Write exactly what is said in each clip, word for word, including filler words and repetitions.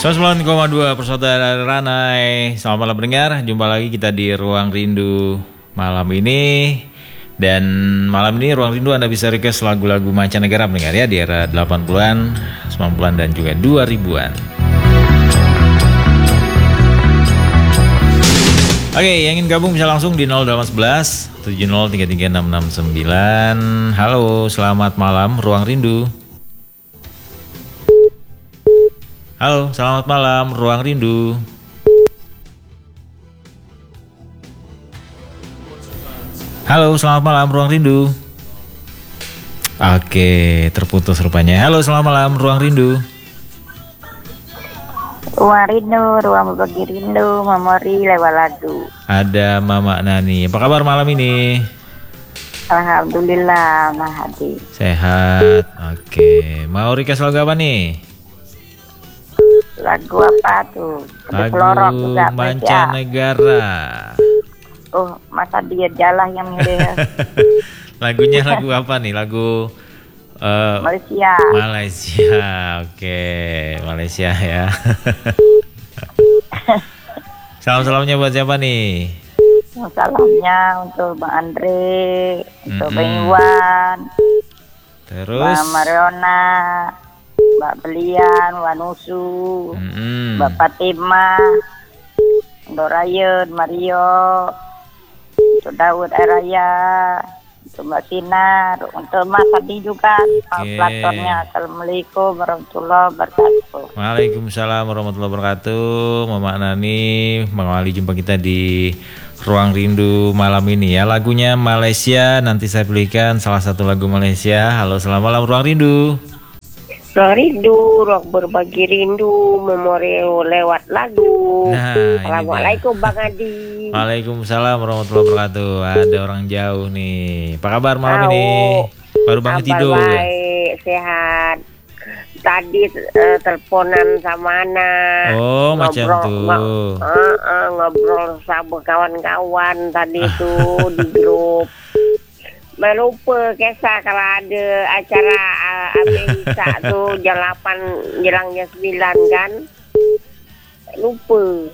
sembilan koma dua Persaudaraan Ranai. Selamat malam pendengar, jumpa lagi kita di Ruang Rindu malam ini. Dan malam ini Ruang Rindu Anda bisa request lagu-lagu mancanegara pendengar ya, di era delapan puluhan, sembilan puluhan dan juga dua ribuan. Oke, yang ingin gabung bisa langsung di nol delapan satu satu tujuh nol tiga tiga enam enam sembilan. Halo, selamat malam Ruang Rindu. Halo, selamat malam Ruang Rindu. Halo, selamat malam Ruang Rindu. Oke, terputus rupanya. Halo, selamat malam Ruang Rindu. Ruang Rindu, ruang berbagi rindu, memori lewat lagu. Ada Mama Nani. Apa kabar malam ini? Alhamdulillah, Mahadi. Sehat. Oke, mau request lagu apa nih? Lagu apa tuh? Lagu mancanegara. Oh, masa dia jalan yang milih. Lagunya lagu apa nih? Lagu uh, Malaysia. Malaysia. Oke, Malaysia ya. Salam-salamnya buat siapa nih? Salamnya untuk Bang Andre, untuk Mm-mm. Bang Iwan, Terus Mbak Mariona, Mbak Belian, Wanusu, Mm-mm. Mbak Fatima, untuk Ryan, Mario, untuk Daud Araya, untuk Mbak Sinar, untuk Mas Adi juga, Oke. platonnya. Assalamualaikum warahmatullahi wabarakatuh. Waalaikumsalam warahmatullahi wabarakatuh. Mama Nani, mengawali jumpa kita di Ruang Rindu malam ini ya. Lagunya Malaysia, nanti saya pilihkan salah satu lagu Malaysia. Halo, selamat malam Ruang Rindu. Ruang rindu, ruang berbagi rindu, memori lewat lagu. Nah, ini Assalamualaikum Bang Adi. Waalaikumsalam warahmatullahi wabarakatuh. Ada orang jauh nih. Apa kabar malam Tahu. ini? Baru bangun Kabar tidur. baik, sehat. Tadi uh, teleponan sama anak. Oh, macam tuh. Ngo- uh, uh, ngobrol sama kawan-kawan tadi tuh di grup. Melupa kisah kalau ada acara uh, Amerika tuh jam delapan jelang jam sembilan kan. Lupa.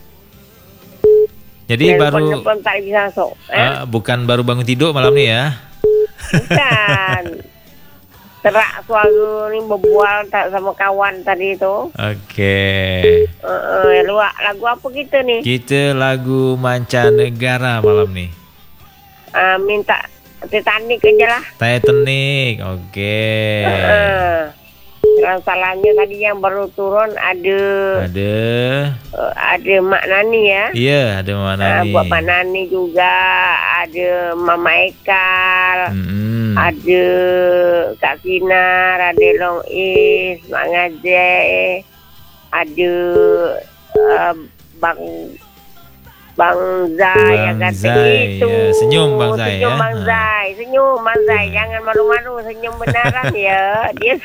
Jadi baru Telepon tak bisa masuk. Eh? uh, bukan baru bangun tidur malam nih ya. Bukan. Terak suara ni berbual tak sama kawan tadi tu. Oke. Uh, uh, luak lagu apa kita ni? Kita lagu mancanegara malam nih. Uh, minta Titanic aja lah. Titanic. Oke. Uh, uh. Salahnya tadi yang baru turun ada Ada. uh, ada Mak Nani ya. Iya, ada Mama Uh, Nani. buat Mak Nani juga, ada Mama Ekal, Mm-mm. ada Kak Sinar, ada Long Is, Mak Ngajak, ada uh, Bang Bang Zai yang Bang kata Zai, gitu. ya. Senyum Bang Zai, Senyum ya. Bang Ha. Zai, senyum Bang Zai, jangan malu-malu, senyum benaran ya. Dia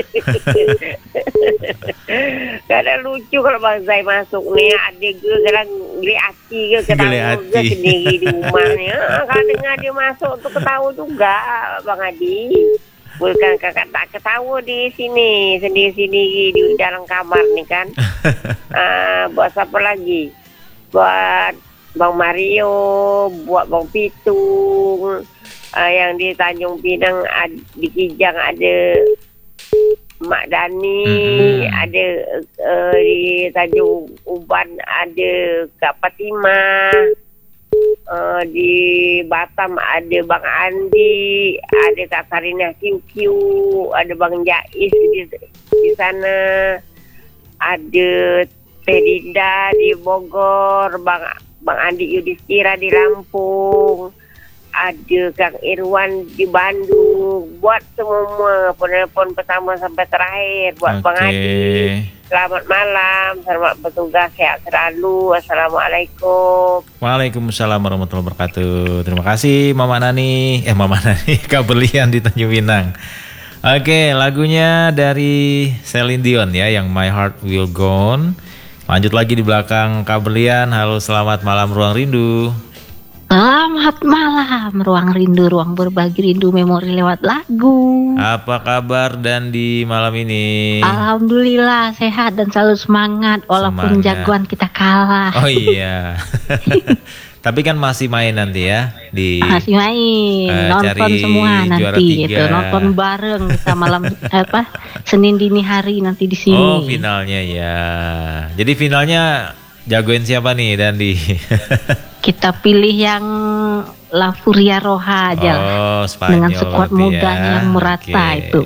kadang lucu kalau Bang Zai masuk ni, ada ke kadang geli hati ke ketawa Geli ke hati. sendiri di rumah ni. Ha, kalau dengar dia masuk tu ketawa juga Bang Adi. Bukan kakak tak ketawa di sini, sendiri-sendiri di dalam kamar ni kan. Ah, buat siapa lagi? Buat Bang Mario, buat Bang Pitung, uh, yang di Tanjung Pinang, ad, di Kijang ada Mak Dani, Mm-hmm. ada uh, di Tanjung Uban ada Kak Fatima, uh, di Batam ada Bang Andi, ada Kak Sarina Q Q, ada Bang Jais di, di sana, ada Teh Dinda di Bogor, Bang Bang Andi Yudhistira di Lampung, ada Kang Irwan di Bandung. Buat semua penelpon pertama sampai terakhir, buat Bang Oke. Adi. Selamat malam, selamat bertugas, sehat selalu. Assalamualaikum. Waalaikumsalam warahmatullahi wabarakatuh. Terima kasih Mama Nani. Eh Mama Nani, Kak Berlian di Tanjung Pinang. Oke, lagunya dari Celine Dion ya, yang My Heart Will Go On. Lanjut lagi di belakang Kak Berlian. Halo, selamat malam Ruang Rindu. Selamat malam, ruang rindu, ruang berbagi rindu memori lewat lagu. Apa kabar dan di malam ini? Alhamdulillah sehat dan selalu semangat walaupun Semangat. jagoan kita kalah. Oh iya. Tapi kan masih main nanti ya di Masih main, eh, nonton cari semua juara nanti tiga. itu nonton bareng kita malam apa Senin dini hari nanti di sini. Oh finalnya ya. Jadi finalnya jagoin siapa nih Dandi? Kita pilih yang La Furia Roja aja lah. Oh Spanyol Dengan skuad berarti muda ya. yang merata Oke. itu.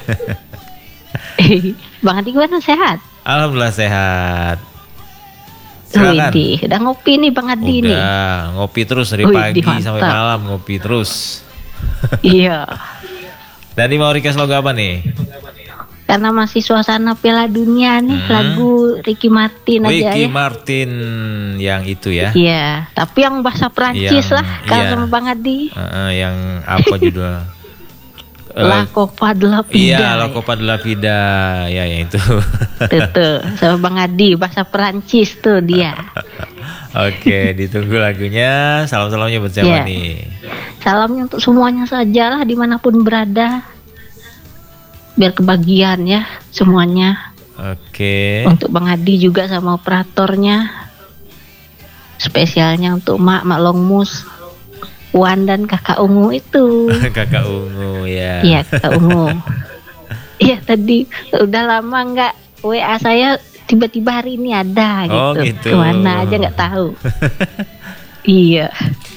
Bang Adi gimana, sehat? Alhamdulillah sehat. Silakan. Widih, udah ngopi nih Bang Adi nih. Udah ngopi terus dari Wih, pagi mantap. sampai malam ngopi terus. Iya. Dandi mau request lagu apa nih? Karena masih suasana Piala Dunia nih, Hmm. lagu Ricky Martin aja Ricky ya. Martin yang itu ya. Iya, tapi yang bahasa Prancis Yang- lah kalau iya. sama Bang Adi. Eh, eh, yang apa judul? Eh, La Copa de la Vida. Iya, La Copa de la Vida. Ya, yang itu. Tuh, tuh, sama Bang Adi bahasa Prancis tuh dia. Oke, ditunggu lagunya. Salam-salamnya buat siapa Iya. nih? Salamnya untuk semuanya saja lah dimanapun berada. Biar kebagian ya semuanya. Oke. Untuk Bang Adi juga sama operatornya. Spesialnya untuk Mak, Mak Longmus, Wan dan Kakak Ungu itu. Kakak Ungu ya. Iya, Kakak Ungu. Iya, tadi udah lama nggak W A saya, tiba-tiba hari ini ada gitu. Oh, gitu. Kemana aja nggak tahu. Iya.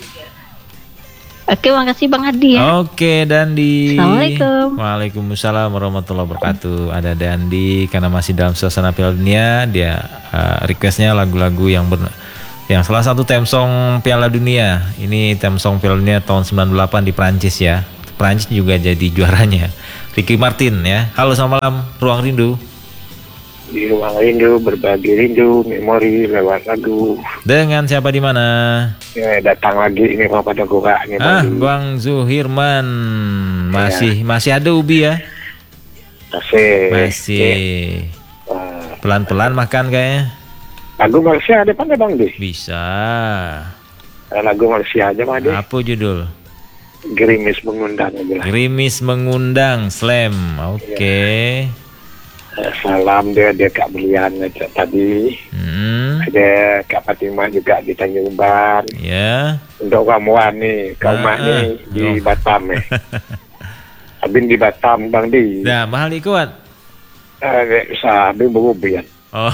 Oke, makasih Bang Adi ya. Oke, Dandi. Assalamualaikum. Waalaikumsalam warahmatullahi wabarakatuh. Ada Dandi karena masih dalam suasana Piala Dunia, dia uh, requestnya lagu-lagu yang ber yang salah satu theme song Piala Dunia. Ini theme song Piala Dunia tahun sembilan puluh delapan di Prancis ya. Prancis juga jadi juaranya. Ricky Martin ya. Halo, selamat malam, Ruang Rindu. Di ruang rindu, berbagi rindu, memori lewat lagu. Dengan siapa di mana? Ya, datang lagi ini mau pada gua ini Ah, tadi. Bang Zuhirman. Masih masih ada Ubi ya? Masih. Masih. Wah, Pelan-pelan makan kayaknya. lagu Malaysia ada mana Bang Di? Bisa. Eh, Lagu Malaysia aja Bang Di. Apa judul? Gerimis mengundang aja lah. Gerimis mengundang Slam. Oke. Eh, Salam dia dia Kak Belian aja tadi. Hmm. Ada Kak Fatimah juga di Tanjung Uban. Ya. Untuk kamuan nih, kau Ah, mak ah. nih di Oh. Batam nih. Abin di Batam Bang Di. Nah, mahal kuat. Eh, nggak bisa Abin berubian. Oh.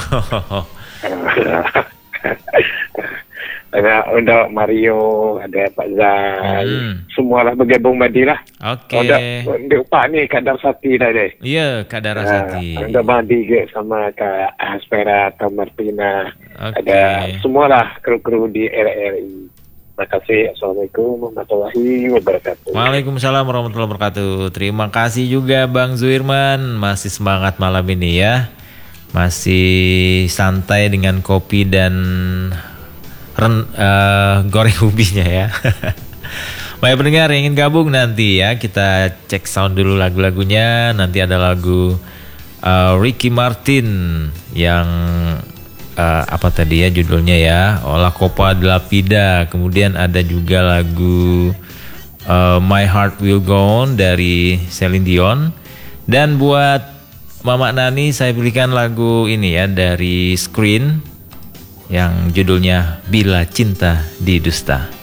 Ada untuk Mario, ada Pak Zai, Hmm. semua lah bergabung Madi lah. Oke. Udah, di upah ni Kadar Sati dah deh. Iya, Kak Darasati. Uh, untuk Madi ke sama Kak Aspera atau Martina. Oke. Ada semua lah kru-kru di R R I. Terima kasih. Assalamualaikum warahmatullahi wabarakatuh. Waalaikumsalam warahmatullahi wabarakatuh. Terima kasih juga Bang Zuirman. Masih semangat malam ini ya. Masih santai dengan kopi dan ren, eh, goreng ubinya ya. Baik pendengar yang ingin gabung nanti ya, kita cek sound dulu lagu-lagunya. Nanti ada lagu eh, Ricky Martin yang eh, apa tadi ya judulnya ya, La Copa de la Vida. Kemudian ada juga lagu eh, My Heart Will Go On dari Celine Dion. Dan buat Mama Nani saya pilihkan lagu ini ya dari Screen yang judulnya Bila Cinta Didusta.